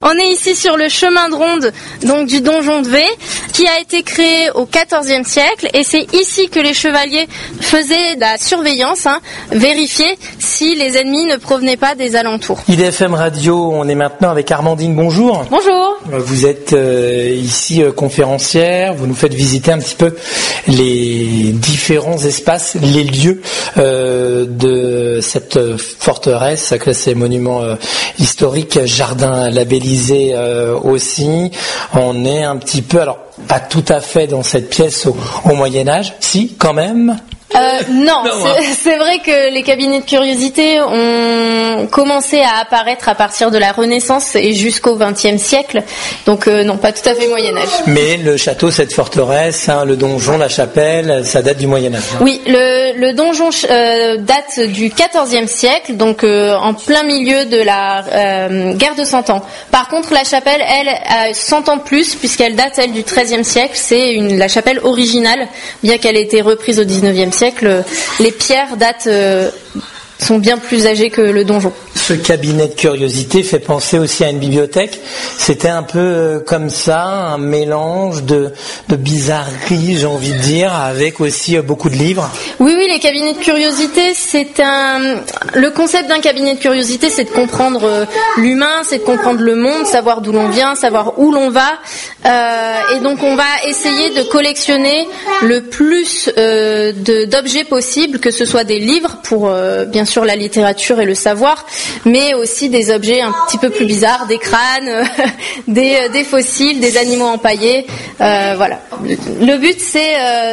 On est ici sur le chemin de ronde donc du donjon de V, qui a été créé au XIVe siècle, et c'est ici que les chevaliers faisaient de la surveillance, vérifier si les ennemis ne provenaient pas des alentours. IDFM Radio, on est maintenant avec Armandine, bonjour. Bonjour. Vous êtes ici conférencière, vous nous faites visiter un petit peu les différents espaces, les lieux de cette forteresse classée monument historique, jardin labellisé aussi. On est un petit peu, alors pas tout à fait dans cette pièce au Moyen-Âge, si quand même. Non, c'est vrai que les cabinets de curiosité ont commencé à apparaître à partir de la Renaissance et jusqu'au XXe siècle. Donc non, pas tout à fait Moyen-Âge. Mais le château, cette forteresse, le donjon, la chapelle, ça date du Moyen-Âge. Oui, le donjon date du XIVe siècle, donc en plein milieu de la guerre de 100 ans. Par contre, la chapelle, elle, a 100 ans de plus, puisqu'elle date, elle, du XIIIe siècle. C'est la chapelle originale, bien qu'elle ait été reprise au XIXe siècle. Les pierres sont bien plus âgées que le donjon. Ce cabinet de curiosité fait penser aussi à une bibliothèque. C'était un peu comme ça, un mélange de bizarreries, j'ai envie de dire, avec aussi beaucoup de livres. Oui, les cabinets de curiosité, le concept d'un cabinet de curiosité, c'est de comprendre l'humain, c'est de comprendre le monde, savoir d'où l'on vient, savoir où l'on va. Et donc on va essayer de collectionner le plus d'objets possibles, que ce soit des livres pour bien sûr la littérature et le savoir, mais aussi des objets un petit peu plus bizarres, des crânes, des fossiles, des animaux empaillés. Voilà. Le but, c'est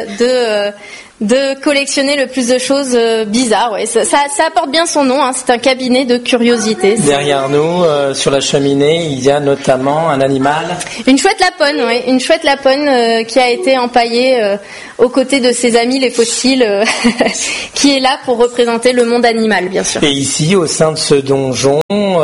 de collectionner le plus de choses bizarres. Ouais. Ça apporte bien son nom, c'est un cabinet de curiosité. Derrière nous, sur la cheminée, il y a notamment un animal. Une chouette lapone, une chouette lapone qui a été empaillée aux côtés de ses amis les fossiles, qui est là pour représenter le monde animal, bien sûr. Et ici, au sein de ce donjon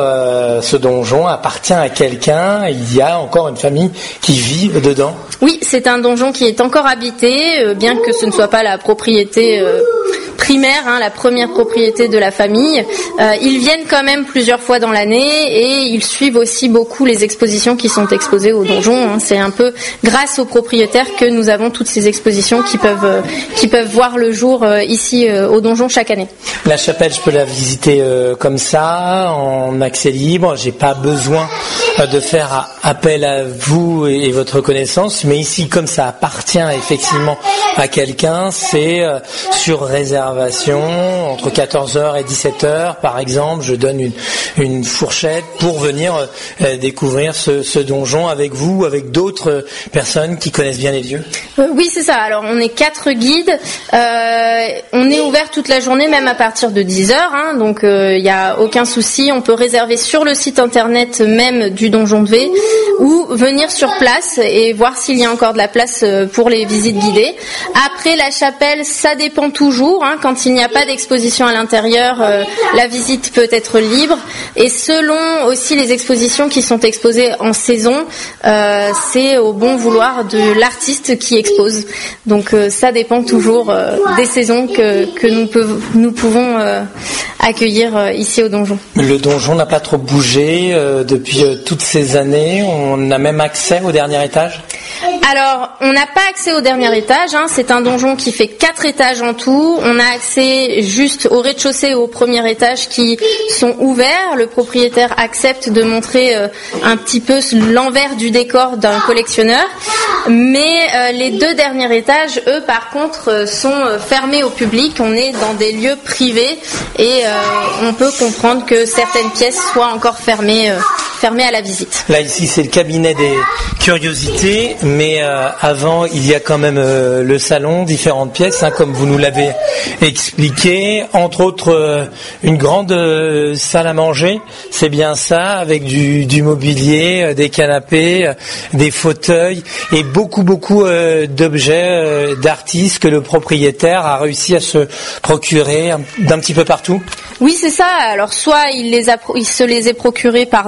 appartient à quelqu'un, il y a encore une famille qui vit dedans. Oui, c'est un donjon qui est encore habité, bien que ce ne soit pas la propriété primaire, la première propriété de la famille. Ils viennent quand même plusieurs fois dans l'année et ils suivent aussi beaucoup les expositions qui sont exposées au donjon. C'est un peu grâce aux propriétaires que nous avons toutes ces expositions qui peuvent voir le jour ici au donjon chaque année. La chapelle, je peux la visiter comme ça, en accès libre. J'ai pas besoin de faire appel à vous et votre connaissance, mais ici, comme ça appartient effectivement à quelqu'un, c'est sur réservation entre 14h et 17h, par exemple. Je donne une fourchette pour venir découvrir ce donjon avec vous, avec d'autres personnes qui connaissent bien les lieux. Oui, c'est ça. Alors, on est 4 guides. On est ouvert toute la journée, même à partir de 10h. Donc, il n'y a aucun souci. On peut réserver sur le site internet même du donjon de V ou venir sur place et voir s'il y a encore de la place pour les visites guidées. Après, la chapelle, ça dépend toujours. Quand il n'y a pas d'exposition à l'intérieur, la visite peut être libre. Et selon aussi les expositions qui sont exposées en saison, c'est au bon vouloir de l'artiste qui expose. Donc ça dépend toujours des saisons que nous pouvons accueillir ici au donjon. Le donjon n'a pas trop bougé depuis toutes ces années. On a même accès au dernier étage ? Alors, on n'a pas accès au dernier étage. C'est un donjon qui fait 4 étages en tout. On a accès juste au rez-de-chaussée et au premier étage qui sont ouverts. Le propriétaire accepte de montrer un petit peu l'envers du décor d'un collectionneur. Mais les 2 derniers étages, eux, par contre, sont fermés au public. On est dans des lieux privés et on peut comprendre que certaines pièces soient encore fermées à la visite. Là, ici, c'est le cabinet des curiosités, mais avant, il y a quand même le salon, différentes pièces, comme vous nous l'avez expliqué. Entre autres, une grande salle à manger, c'est bien ça, avec du mobilier, des canapés, des fauteuils et beaucoup d'objets d'artistes que le propriétaire a réussi à se procurer d'un petit peu partout. Oui, c'est ça. Alors, soit il se les est procurés par des dons,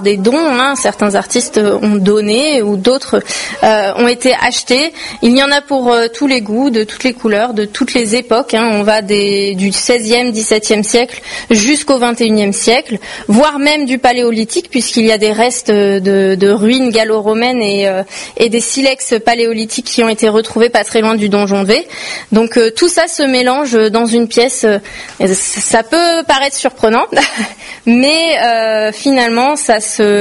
hein. Certains artistes ont donné ou d'autres ont été achetés. Il y en a pour tous les goûts, de toutes les couleurs, de toutes les époques, hein. On va du 16e, 17e siècle jusqu'au 21e siècle, voire même du paléolithique, puisqu'il y a des restes de ruines gallo-romaines et des silex paléolithiques qui ont été retrouvés pas très loin du donjon de V. Donc tout ça se mélange dans une pièce. Ça peut paraître surprenant, mais finalement ça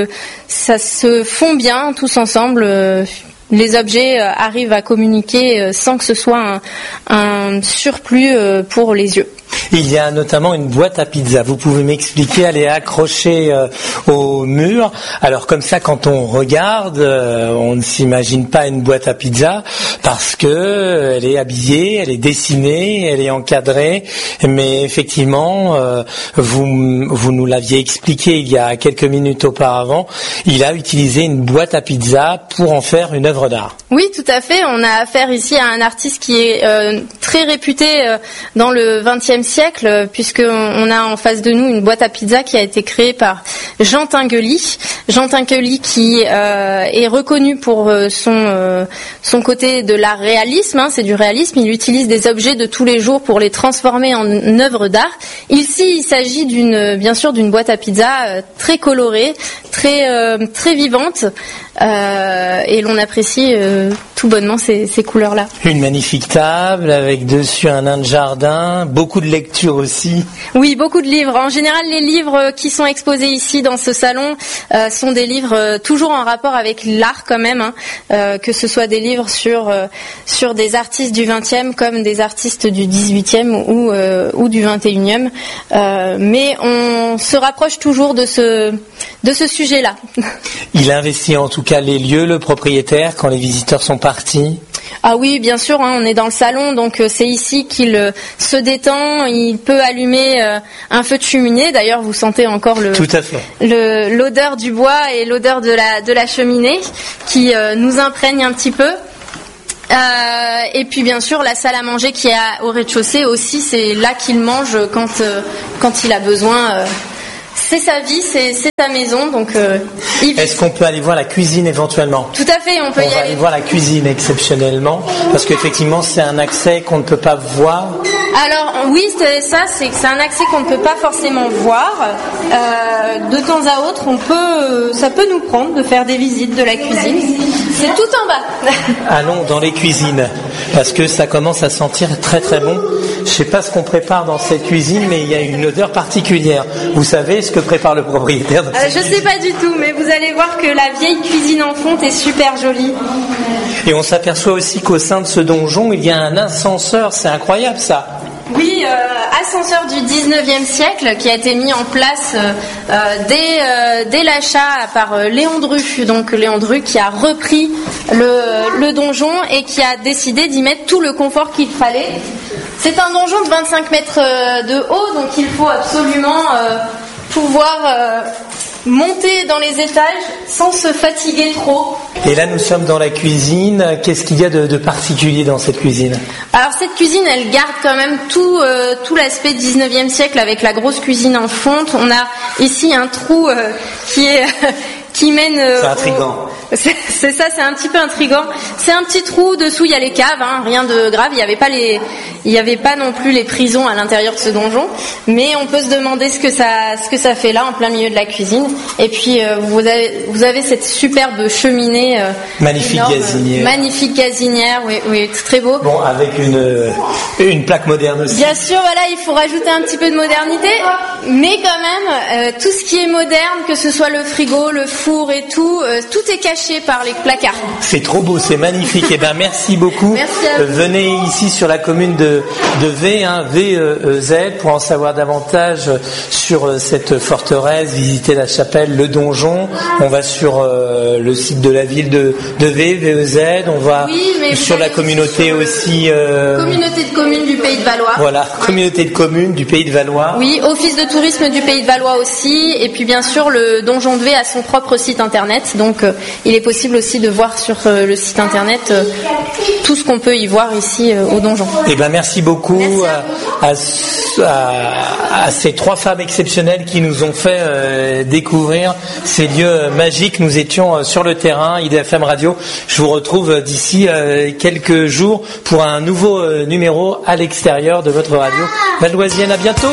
se fond bien tous ensemble. Les objets arrivent à communiquer sans que ce soit un surplus pour les yeux. Il y a notamment une boîte à pizza. Vous pouvez m'expliquer? Elle est accrochée au mur. Alors comme ça, quand on regarde, on ne s'imagine pas une boîte à pizza parce que elle est habillée, elle est dessinée, elle est encadrée. Mais effectivement, vous nous l'aviez expliqué il y a quelques minutes auparavant. Il a utilisé une boîte à pizza pour en faire une œuvre d'art. Oui, tout à fait. On a affaire ici à un artiste qui est très réputé dans le XXe siècle, puisqu'on a en face de nous une boîte à pizza qui a été créée par Jean Tinguely. Jean Tinguely qui est reconnu pour son côté de l'art réalisme, hein, c'est du réalisme. Il utilise des objets de tous les jours pour les transformer en œuvres d'art. Ici, il s'agit bien sûr d'une boîte à pizza très colorée, très vivante. Et l'on apprécie tout bonnement ces couleurs-là. Une magnifique table avec dessus un nain de jardin, beaucoup de lectures aussi. Oui, beaucoup de livres. En général, les livres qui sont exposés ici dans ce salon sont des livres toujours en rapport avec l'art quand même, hein, que ce soit des livres sur des artistes du 20e comme des artistes du 18e ou du 21e. Mais on se rapproche toujours de ce sujet-là. Il investit en tout cas les lieux, le propriétaire, quand les visiteurs sont partis. Ah oui, bien sûr, hein, on est dans le salon, donc c'est ici qu'il se détend. Il peut allumer un feu de cheminée. D'ailleurs, vous sentez encore tout à fait l'odeur du bois et l'odeur de la cheminée qui nous imprègne un petit peu. Et puis bien sûr la salle à manger qui est au rez-de-chaussée aussi, c'est là qu'il mange quand il a besoin. C'est sa vie, c'est sa maison, donc. Est-ce qu'on peut aller voir la cuisine éventuellement? Tout à fait, on peut y aller. On va aller voir la cuisine exceptionnellement, parce qu'effectivement c'est un accès qu'on ne peut pas voir. Alors oui, c'est un accès qu'on ne peut pas forcément voir. De temps à autre, ça peut nous prendre de faire des visites de la cuisine. C'est tout en bas. Allons dans les cuisines, parce que ça commence à sentir très très bon. Je sais pas ce qu'on prépare dans cette cuisine, mais il y a une odeur particulière. Vous savez ce que prépare le propriétaire de cette Je sais pas du tout, mais vous allez voir que la vieille cuisine en fonte est super jolie. Et on s'aperçoit aussi qu'au sein de ce donjon, il y a un ascenseur. C'est incroyable ça. Oui, ascenseur du 19e siècle qui a été mis en place dès l'achat par Léon Dru. Donc Léon Dru qui a repris le donjon et qui a décidé d'y mettre tout le confort qu'il fallait. C'est un donjon de 25 mètres de haut, donc il faut absolument pouvoir monter dans les étages sans se fatiguer trop. Et là, nous sommes dans la cuisine. Qu'est-ce qu'il y a de particulier dans cette cuisine? Alors cette cuisine, elle garde quand même tout l'aspect 19e siècle avec la grosse cuisine en fonte. On a ici un trou qui mène. C'est intriguant. C'est ça, c'est un petit peu intriguant. C'est un petit trou dessous, il y a les caves, hein, rien de grave. Il y avait pas non plus les prisons à l'intérieur de ce donjon, mais on peut se demander ce que ça fait là en plein milieu de la cuisine. Et puis vous avez cette superbe cheminée magnifique énorme, gazinière. Magnifique gazinière, oui, très beau. Bon, avec une plaque moderne aussi. Bien sûr, voilà, il faut rajouter un petit peu de modernité, mais quand même tout ce qui est moderne, que ce soit le frigo, le four et tout est caché par les placards. C'est trop beau, c'est magnifique. Eh bien, merci beaucoup. Merci à vous. Venez ici sur la commune de V, VEZ, pour en savoir davantage sur cette forteresse, visiter la chapelle, le donjon. On va sur le site de la ville de V, VEZ. On va sur la communauté aussi. Communauté de communes du Pays de Valois. Voilà, communauté de communes du Pays de Valois. Oui, office de tourisme du Pays de Valois aussi. Et puis bien sûr, le donjon de V a son propre site internet. Donc il est possible aussi de voir sur le site internet tout ce qu'on peut y voir ici au donjon. Eh ben merci beaucoup à ces 3 femmes exceptionnelles qui nous ont fait découvrir ces lieux magiques. Nous étions sur le terrain, IDFM Radio. Je vous retrouve d'ici quelques jours pour un nouveau numéro à l'extérieur de votre radio valdoisienne. À bientôt.